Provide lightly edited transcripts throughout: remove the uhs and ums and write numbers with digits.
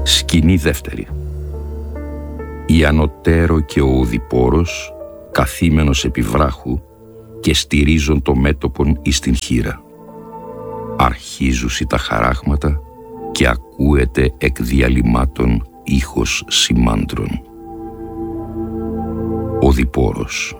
Σκηνή δεύτερη. Η Ανωτέρω και ο Οδυπόρος, καθήμενος επί βράχου και στηρίζον το μέτωπον εις την χήρα. Αρχίζουσι τα χαράγματα και ακούεται εκ διαλυμάτων ήχος σημάντρων. Οδυπόρος.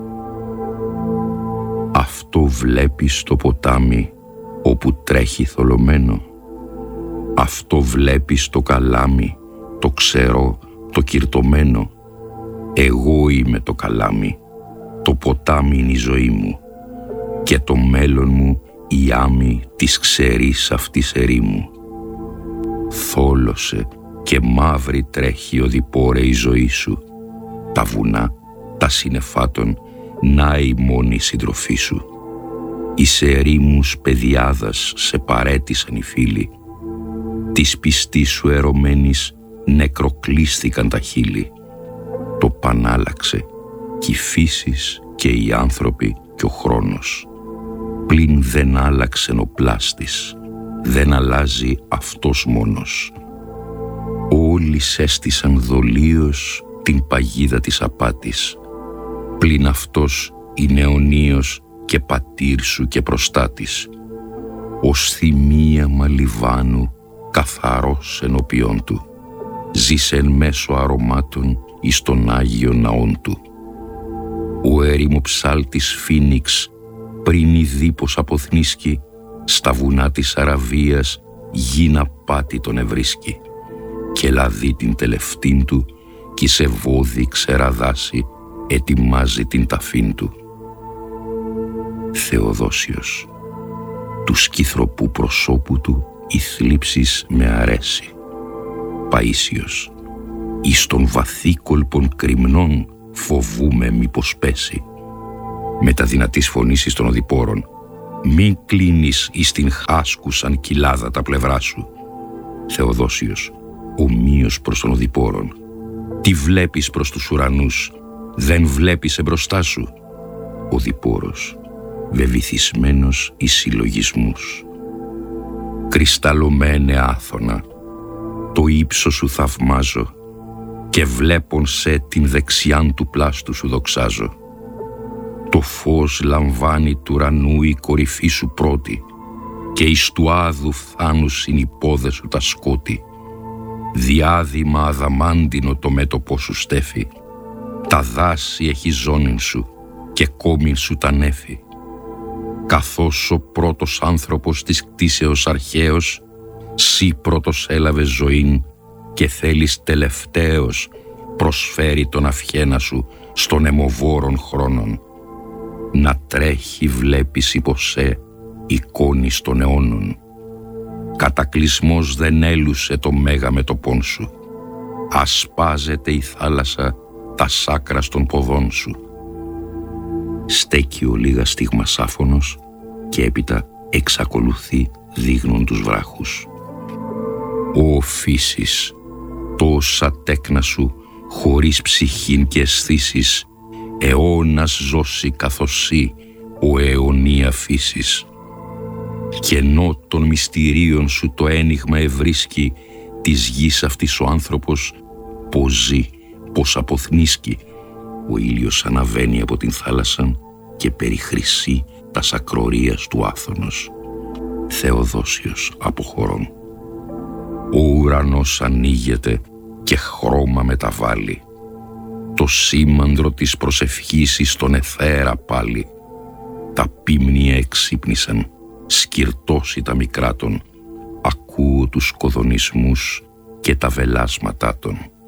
Αυτό βλέπεις το ποτάμι όπου τρέχει θολωμένο. Αυτό βλέπεις το καλάμι, το ξερό, το κυρτωμένο. Εγώ είμαι το καλάμι, το ποτάμι είναι η ζωή μου και το μέλλον μου η άμμη της ξερής αυτής ερήμου. Θόλωσε και μαύρη τρέχει, Οδυπόρε, η ζωή σου. Τα βουνά, τα συννεφάτων, να η μόνη συντροφή σου. Εις ερήμους παιδιάδας σε παρέτησαν οι φίλοι. Της πιστής σου ερωμένης νεκροκλείστηκαν τα χείλη. Το πανάλαξε κι η φύσης και οι άνθρωποι και ο χρόνος. Πλην δεν άλλαξεν ο πλάστης, δεν αλλάζει αυτός μόνος. Όλοι σέστησαν δολίως την παγίδα της απάτης. Πλην αυτός είναι αιωνίος και πατήρ σου και προστάτης. Ως θυμίαμα λιβάνου καθαρός ενώπιον του. Ζήσε εν μέσω αρωμάτων εις τον Άγιο ναόν του. Ο ερημοψάλτης Φίνιξ πριν η δίπος αποθνίσκει, στα βουνά της Αραβίας γίνα πάτη τον ευρίσκει. Και λαδί την τελευτήν του κι σε βόδι ξεραδάσει ετοιμάζει την ταφήν του. Θεοδόσιος. Του σκυθροπού προσώπου του η θλίψης με αρέσει. Παΐσιος. Εις των βαθύ κόλπων κρυμνών φοβούμε μήπως πέσει. Με τα δυνατής φωνής εις των Οδυπόρων, μην κλείνεις εις την χάσκουσαν κοιλάδα τα πλευρά σου. Θεοδόσιος. Ομοίως προς των Οδυπόρων. Τι βλέπεις προς τους ουρανούς, δεν βλέπεις εμπροστά σου. Οδυπόρος. Βεβηθισμένος εις συλλογισμούς. Κρυσταλλωμένε άθωνα, το ύψος σου θαυμάζω και βλέπον σε την δεξιάν του πλάστου σου δοξάζω. Το φως λαμβάνει του ουρανού η κορυφή σου πρώτη και εις του άδου φθάνους είναι οι πόδες σου τα σκότη. Διάδημα αδαμάντινο το μέτωπό σου στέφει, τα δάση έχει ζώνην σου και κόμην σου τα νέφη. Καθώς ο πρώτος άνθρωπος της κτήσεως αρχαίος, σύ πρώτος έλαβες ζωήν και θέλεις τελευταίος προσφέρει τον αυχένα σου στον αιμοβόρων χρόνων. Να τρέχει βλέπεις υποσέ εικόνης των αιώνων. Κατακλυσμός δεν έλουσε το μέγα μετωπών σου. Ασπάζεται η θάλασσα τα σάκρα των ποδών σου. Στέκει ο λίγα στίγμας άφωνος και έπειτα εξακολουθεί δείχνουν τους βράχους. Ω φύσης, τόσα τέκνα σου χωρίς ψυχήν και αισθήσεις, αιώνας ζώσει καθωσή ο αιωνία φύσης. Κενό των μυστηρίων σου το ένιγμα ευρίσκει της γης αυτής ο άνθρωπος, πως ζει, πως αποθνίσκει. Ο ήλιος αναβαίνει από την θάλασσα και περιχρυσεί τα ακρορίας του άθωνος. Θεοδόσιος αποχωρών. Ο ουρανός ανοίγεται και χρώμα μεταβάλλει. Το σήμαντρο της προσευχής εις τον εθέρα πάλι. Τα πίμνια εξύπνησαν, σκυρτώσει τα μικράτων. Ακούω τους κοδωνισμούς και τα βελάσματά των.